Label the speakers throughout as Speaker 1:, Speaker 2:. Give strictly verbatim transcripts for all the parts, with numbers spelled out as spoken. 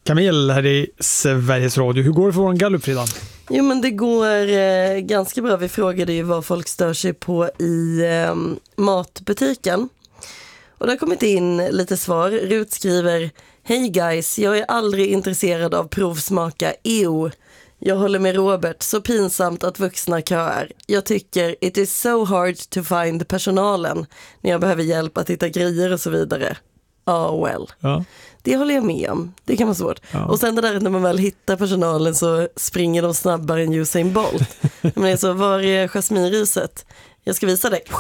Speaker 1: Camille här i Sveriges Radio. Hur går det för våran gallup, Frida?
Speaker 2: Jo, men det går eh, ganska bra. Vi frågade ju vad folk stör sig på i eh, matbutiken. Och det har kommit in lite svar. Rut skriver: Hej guys, jag är aldrig intresserad av provsmaka E O. Jag håller med Robert, så pinsamt att vuxna köar. Jag tycker it is so hard to find personalen när jag behöver hjälp att hitta grejer och så vidare. Oh well.
Speaker 1: Ja.
Speaker 2: Det håller jag med om. Det kan vara svårt. Ja. Och sen det där när man väl hittar personalen så springer de snabbare än Usain Bolt. Men det är så, var är jasminriset? Jag ska visa dig.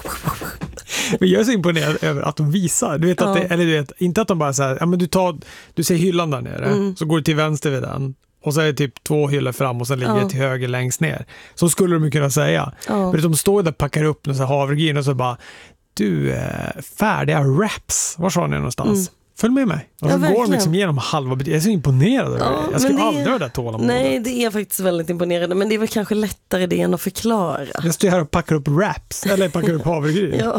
Speaker 1: Men jag är så imponerad över att de visar. Du vet att
Speaker 2: ja.
Speaker 1: det, eller du vet, inte att de bara så här, ja men du tar, du ser hyllan där nere, mm. så går du till vänster vid den. Och så är det typ två hyllor fram och sen ligger ja. det till höger längst ner. Så skulle de kunna säga. Ja. Men de står där och packar upp någon så här havregryn och så bara, du, eh, färdiga wraps. Var sa ni någonstans? Mm. Följ med mig. Och så ja, går de liksom genom halva butiken. Jag är så imponerad över ja, det. Jag skulle aldrig ha det tålamodet.
Speaker 2: Nej, det är faktiskt väldigt imponerande. Men det är väl kanske lättare det än att förklara.
Speaker 1: Jag står här och packar upp wraps. Eller packar upp havregryn.
Speaker 2: Ja.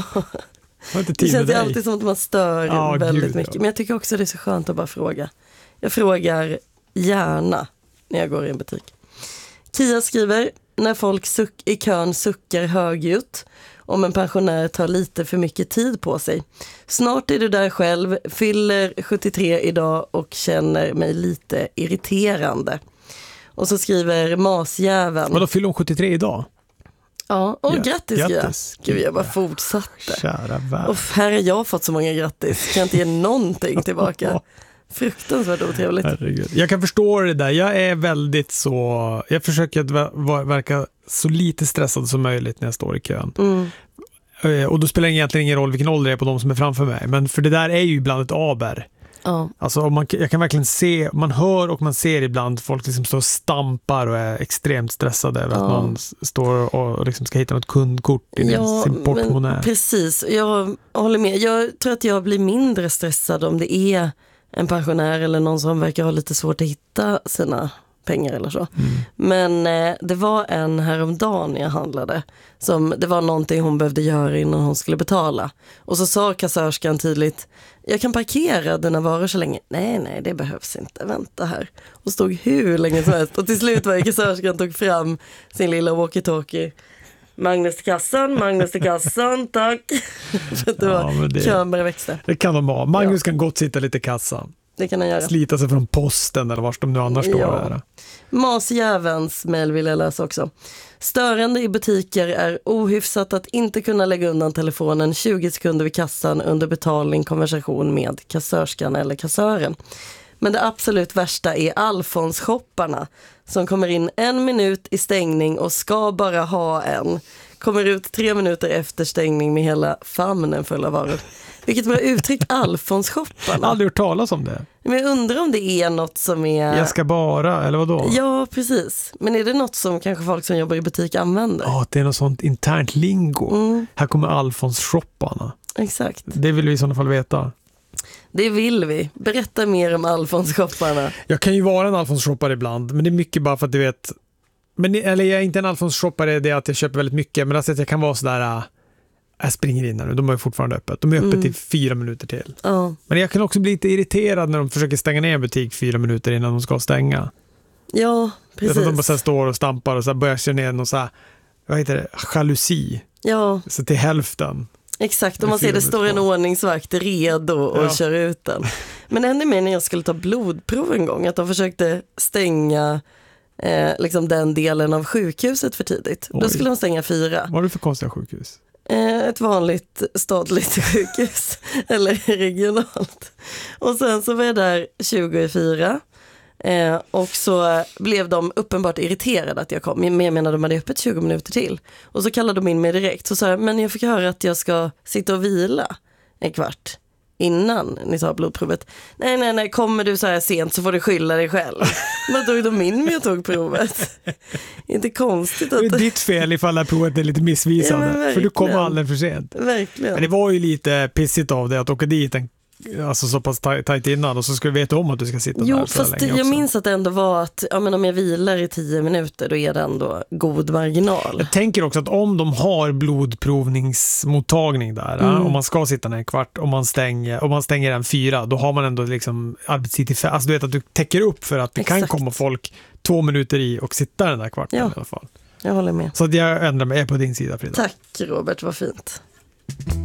Speaker 2: Det känns alltid som att man stör ja, väldigt gud, mycket. Ja. Men jag tycker också det är så skönt att bara fråga. Jag frågar gärna när jag går i en butik. Kia skriver: när folk suck i kön suckar högljutt om en pensionär tar lite för mycket tid på sig. Snart är du där själv, fyller sjuttiotre idag och känner mig lite irriterande. Och så skriver Masjäveln.
Speaker 1: Men då fyller hon sjuttiotre idag?
Speaker 2: Ja, och
Speaker 1: ja,
Speaker 2: grattis,
Speaker 1: grattis.
Speaker 2: Gud, jag bara fortsatte.
Speaker 1: Kära värld.
Speaker 2: Och här har jag fått så många grattis. Kan inte ge någonting tillbaka. Fruktansvärt otrevligt.
Speaker 1: Herregud. Jag kan förstå det där. Jag är väldigt så... Jag försöker att ver- verka så lite stressad som möjligt när jag står i kön. Mm. Och då spelar det egentligen ingen roll vilken ålder det är på de som är framför mig. Men för det där är ju ibland ett aber. Ja. Alltså man, jag kan verkligen se, man hör och man ser ibland folk liksom står och stampar och är extremt stressade över ja. att någon står och liksom ska hitta något kundkort i ja, sin portmonnä.
Speaker 2: Precis, jag håller med. Jag tror att jag blir mindre stressad om det är en pensionär eller någon som verkar ha lite svårt att hitta sina pengar eller så. Mm. Men eh, det var en häromdagen jag handlade som det var någonting hon behövde göra innan hon skulle betala. Och så sa kassörskan tydligt: jag kan parkera dina varor så länge. Nej, nej, det behövs inte. Vänta här. Och stod hur länge som helst. Och till slut var kassörskan tog fram sin lilla walkie-talkie. Magnus till kassan, Magnus till kassan, tack. För att det var ja, det, kön bara växte.
Speaker 1: Det kan de ha. Magnus ja. kan gott sitta lite i kassan.
Speaker 2: Det kan han göra.
Speaker 1: Slita sig från posten eller vars de nu annars står ja. där.
Speaker 2: Masjävens mejl vill jag läsa också. Störande i butiker är ohyfsat att inte kunna lägga undan telefonen tjugo sekunder vid kassan under betalning, konversation med kassörskan eller kassören. Men det absolut värsta är Alfons-shopparna som kommer in en minut i stängning och ska bara ha en. Kommer ut tre minuter efter stängning med hela famnen full av varor. Vilket bra uttryck, Alfons-shopparna.
Speaker 1: Jag har aldrig hört talas om det.
Speaker 2: Men jag undrar om det är något som är...
Speaker 1: Jag ska bara, eller vad då?
Speaker 2: Ja, precis. Men är det något som kanske folk som jobbar i butik använder?
Speaker 1: Ja, det är något sånt internt lingo. Mm. Här kommer Alfons-shopparna.
Speaker 2: Exakt.
Speaker 1: Det vill vi i sådana fall veta.
Speaker 2: Det vill vi. Berätta mer om Alfons-shopparna.
Speaker 1: Jag kan ju vara en Alfons-shoppare ibland, men det är mycket bara för att du vet... Men, eller jag är inte en Alfons-shoppare, det är att jag köper väldigt mycket, men alltså att jag kan vara sådär... Jag springer in här nu, de är fortfarande öppet. De är öppet mm. i fyra minuter till. Oh. Men jag kan också bli lite irriterad när de försöker stänga ner en butik fyra minuter innan de ska stänga.
Speaker 2: Ja, precis.
Speaker 1: Därför att de bara så står och stampar och så börjar köra ner någon så här, vad heter det, jalusi.
Speaker 2: Ja.
Speaker 1: Så till hälften.
Speaker 2: Exakt, om man ser det står en ordningsvakt redo och ja. kör ut den. Men det hände med när jag skulle ta blodprov en gång, att de försökte stänga eh, liksom den delen av sjukhuset för tidigt. Oj. Då skulle de stänga fyra.
Speaker 1: Vad är det för konstiga sjukhus?
Speaker 2: Ett vanligt statligt sjukhus eller regionalt. Och sen så var jag där tjugo i fyra eh, och så blev de uppenbart irriterade att jag kom. Men jag menar, de hade öppet tjugo minuter till. Och så kallade de in mig direkt. Så sa jag, men jag fick höra att jag ska sitta och vila en kvart innan ni tar blodprovet. Nej, nej, nej, kommer du så här sent så får du skylla dig själv. Men tog de in mig och tog provet. Inte konstigt att...
Speaker 1: Det är ditt fel ifall det här provet är lite missvisande. Ja, för du kom alldeles för sent.
Speaker 2: Verkligen.
Speaker 1: Men det var ju lite pissigt av det att åka dit en alltså så pass taj- tajt innan och så ska du veta om att du ska sitta
Speaker 2: jo,
Speaker 1: där så
Speaker 2: fast
Speaker 1: länge
Speaker 2: jag
Speaker 1: också.
Speaker 2: minns att det ändå var att ja, men om jag vilar i tio minuter då är det ändå god marginal.
Speaker 1: Jag tänker också att om de har blodprovningsmottagning där, mm. om man ska sitta ner en kvart, om man stänger, om man stänger en fyra, då har man ändå liksom arbetstid till fem. Alltså du vet att du täcker upp för att det Exakt. kan komma folk två minuter i och sitta den där kvarten
Speaker 2: ja,
Speaker 1: i alla fall.
Speaker 2: Jag håller med.
Speaker 1: Så att jag ändrar mig på din sida, Frida.
Speaker 2: Tack Robert, vad fint.